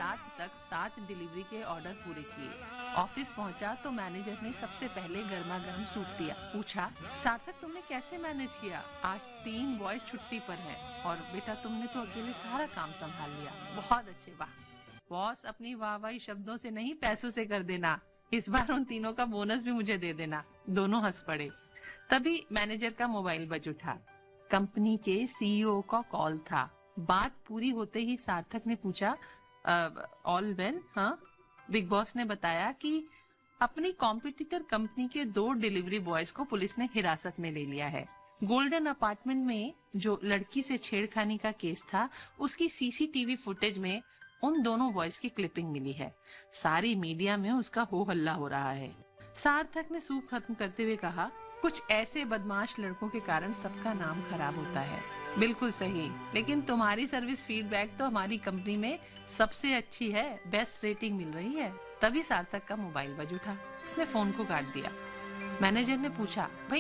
रात तक 7 डिलीवरी के ऑर्डर पूरे किए। ऑफिस पहुंचा तो मैनेजर ने सबसे पहले गर्मा गर्म सूप दिया। पूछा, सार्थक तुमने कैसे मैनेज किया? आज 3 बॉयज छुट्टी पर है और बेटा तुमने तो अकेले सारा काम संभाल लिया। बहुत अच्छे, वाह। बॉस, अपनी वाहवाही शब्दों से नहीं पैसों से कर देना। इस बार उन तीनों का बोनस भी मुझे दे देना। दोनों हंस पड़े। तभी मैनेजर का मोबाइल बज उठा। कंपनी के सीईओ का कॉल था। बात पूरी होते ही सार्थक ने पूछा, ऑल वेल? हाँ। बिग बॉस ने बताया कि अपनी कॉम्पिटिटर कंपनी के 2 डिलीवरी बॉयज को पुलिस ने हिरासत में ले लिया है। गोल्डन अपार्टमेंट में जो लड़की से छेड़खानी का केस था, उसकी सीसीटीवी फुटेज में उन दोनों बॉयज की क्लिपिंग मिली है। सारी मीडिया में उसका हो हल्ला हो रहा है। सार्थक ने सूप खत्म करते हुए कहा, कुछ ऐसे बदमाश लड़कों के कारण सबका नाम खराब होता है। बिल्कुल सही, लेकिन तुम्हारी सर्विस फीडबैक तो हमारी कंपनी में सबसे अच्छी है, बेस्ट रेटिंग मिल रही है। तभी सार्थक का मोबाइल बज उठा। उसने फोन को काट दिया। मैनेजर ने पूछा, भाई